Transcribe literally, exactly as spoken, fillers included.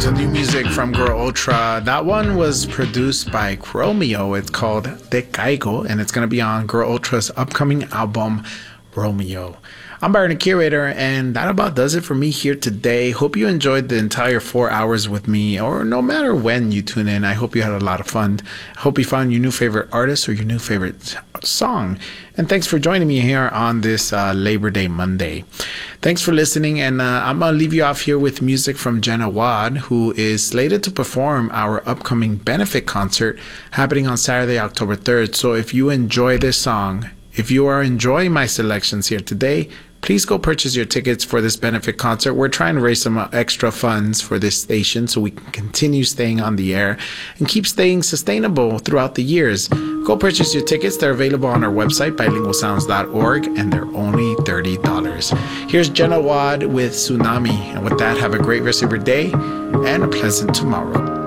some new music from Girl Ultra. That one was produced by Chromeo. It's called Te Caigo, and it's going to be on Girl Ultra's upcoming album, Romeo. I'm Byron, the Curator, and that about does it for me here today. Hope you enjoyed the entire four hours with me, or no matter when you tune in. I hope you had a lot of fun. I hope you found your new favorite artist or your new favorite song. And thanks for joining me here on this uh, Labor Day Monday. Thanks for listening, and uh, I'm going to leave you off here with music from Jenna Wad, who is slated to perform our upcoming benefit concert happening on Saturday, October third. So if you enjoy this song, if you are enjoying my selections here today, please go purchase your tickets for this benefit concert. We're trying to raise some extra funds for this station so we can continue staying on the air and keep staying sustainable throughout the years. Go purchase your tickets. They're available on our website, bilingual sounds dot org, and they're only thirty dollars. Here's Jenna Wad with Tsunami. And with that, have a great rest of your day and a pleasant tomorrow.